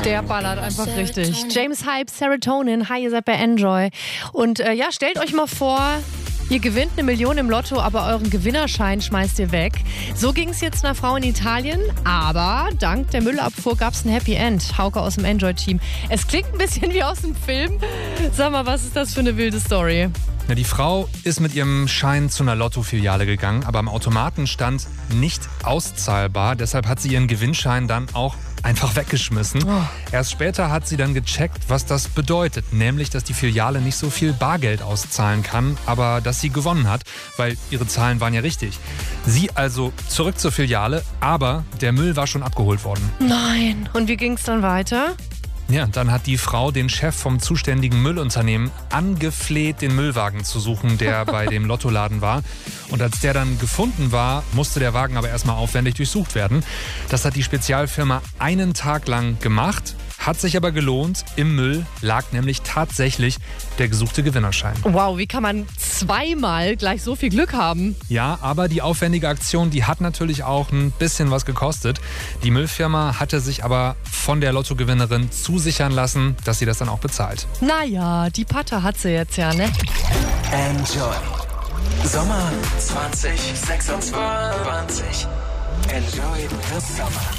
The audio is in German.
Der ballert einfach richtig. James Hype, Serotonin. Hi, ihr seid bei Enjoy. Und stellt euch mal vor, ihr gewinnt 1 Million im Lotto, aber euren Gewinnerschein schmeißt ihr weg. So ging es jetzt einer Frau in Italien, aber dank der Müllabfuhr gab es ein Happy End. Hauke aus dem Enjoy-Team. Es klingt ein bisschen wie aus dem Film. Sag mal, was ist das für eine wilde Story? Ja, die Frau ist mit ihrem Schein zu einer Lotto-Filiale gegangen, aber am Automaten stand nicht auszahlbar. Deshalb hat sie ihren Gewinnschein dann auch einfach weggeschmissen. Erst später hat sie dann gecheckt, was das bedeutet. Nämlich, dass die Filiale nicht so viel Bargeld auszahlen kann, aber dass sie gewonnen hat, weil ihre Zahlen waren ja richtig. Sie also zurück zur Filiale, aber der Müll war schon abgeholt worden. Nein. Und wie ging es dann weiter? Ja, dann hat die Frau den Chef vom zuständigen Müllunternehmen angefleht, den Müllwagen zu suchen, der bei dem Lottoladen war. Und als der dann gefunden war, musste der Wagen aber erstmal aufwendig durchsucht werden. Das hat die Spezialfirma einen Tag lang gemacht, hat sich aber gelohnt. Im Müll lag nämlich tatsächlich der gesuchte Gewinnerschein. Wow, wie kann man zweimal gleich so viel Glück haben? Ja, aber die aufwendige Aktion, die hat natürlich auch ein bisschen was gekostet. Die Müllfirma hatte sich aber von der Lottogewinnerin zusichern lassen, dass sie das dann auch bezahlt. Naja, die Patte hat sie jetzt ja, ne? Enjoy. Sommer 2026. Enjoy the summer.